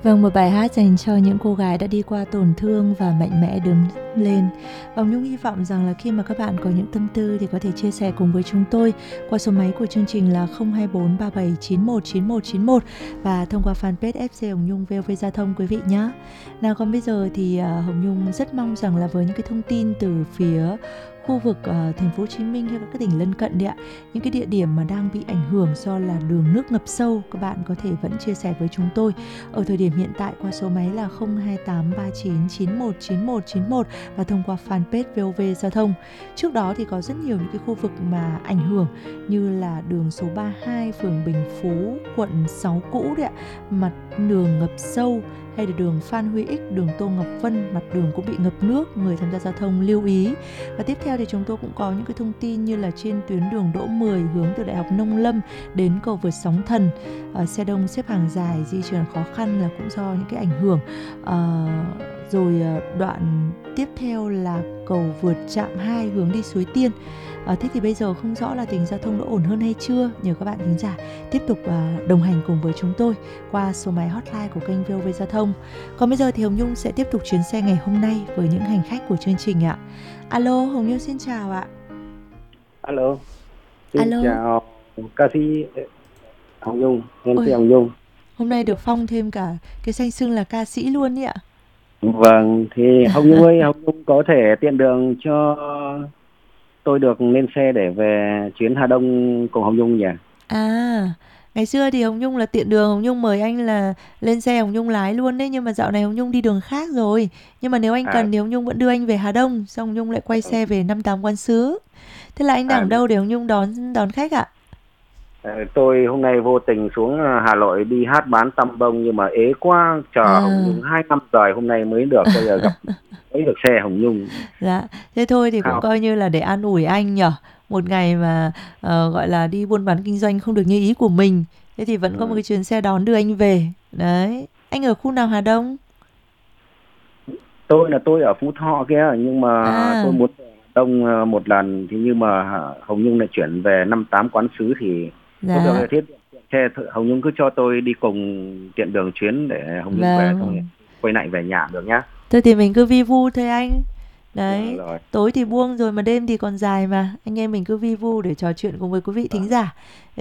Vâng, một bài hát dành cho những cô gái đã đi qua tổn thương và mạnh mẽ đứng lên. Và Nhung hy vọng rằng là khi mà các bạn có những tâm tư thì có thể chia sẻ cùng với chúng tôi qua số máy của chương trình là 024 3791 9191 và thông qua fanpage FC Hồng Nhung VOV Giao thông quý vị nhé. Nào còn bây giờ thì Hồng Nhung rất mong rằng là với những cái thông tin từ phía khu vực thành phố Hồ Chí Minh hay các tỉnh lân cận đấy ạ, những cái địa điểm mà đang bị ảnh hưởng do là đường nước ngập sâu, các bạn có thể vẫn chia sẻ với chúng tôi ở thời điểm hiện tại qua số máy là 028 39 91 91 91 và thông qua fanpage VOV Giao thông. Trước đó thì có rất nhiều những cái khu vực mà ảnh hưởng như là đường số 32 phường Bình Phú, quận 6 cũ đấy ạ, mặt đường ngập sâu, hay là đường Phan Huy Ích, đường Tô Ngọc Vân, mặt đường cũng bị ngập nước, người tham gia giao thông lưu ý. Và tiếp theo thì chúng tôi cũng có những cái thông tin như là trên tuyến đường Đỗ 10 hướng từ Đại học Nông Lâm đến cầu vượt Sóng Thần, xe đông xếp hàng dài, di chuyển khó khăn là cũng do những cái ảnh hưởng. Rồi đoạn tiếp theo là cầu vượt Trạm 2 hướng đi Suối Tiên. Thế thì bây giờ không rõ là tình giao thông đã ổn hơn hay chưa. Nhờ các bạn thính giả tiếp tục đồng hành cùng với chúng tôi qua số máy hotline của kênh VOV Giao thông. Còn bây giờ thì Hồng Nhung sẽ tiếp tục chuyến xe ngày hôm nay với những hành khách của chương trình ạ. Alo, Hồng Nhung xin chào ạ. Alo, xin chào ca sĩ Hồng Nhung, MC Hồng Nhung. Hôm nay được phong thêm cả cái danh xưng là ca sĩ luôn ý ạ. Vâng, thì Hồng Nhung ơi, Hồng Nhung có thể tiện đường cho tôi được lên xe để về chuyến Hà Đông cùng Hồng Nhung nhỉ? Ngày xưa thì Hồng Nhung là tiện đường, Hồng Nhung mời anh là lên xe Hồng Nhung lái luôn đấy. Nhưng mà dạo này Hồng Nhung đi đường khác rồi. Nhưng mà nếu anh cần thì Hồng Nhung vẫn đưa anh về Hà Đông. Xong Hồng Nhung lại quay xe về 58 Quán Sứ. Thế là anh đang ở đâu để Hồng Nhung đón khách ạ? Tôi hôm nay vô tình xuống Hà Nội đi hát bán tăm bông nhưng mà ế quá, chờ Hồng Nhung 2 năm rồi hôm nay mới được bây giờ gặp mới được xe Hồng Nhung. Dạ, thế thôi thì cũng coi như là để an ủi anh nhở. Một ngày mà gọi là đi buôn bán kinh doanh không được như ý của mình, thế thì vẫn có một cái chuyến xe đón đưa anh về. Đấy, anh ở khu nào Hà Đông? Tôi ở Phú Thọ kia, nhưng mà tôi muốn về Hà Đông một lần thì nhưng mà Hồng Nhung lại chuyển về 58 Quán Sứ thì dạ. Tôi được thiết xe Hồng Nhung cứ cho tôi đi cùng tiện đường chuyến để Hồng Nhung về xong quay lại về nhà được nhá. Thôi thì mình cứ vi vu thôi anh. Đấy, tối thì buông rồi mà đêm thì còn dài mà. Anh em mình cứ vi vu để trò chuyện cùng với quý vị thính giả.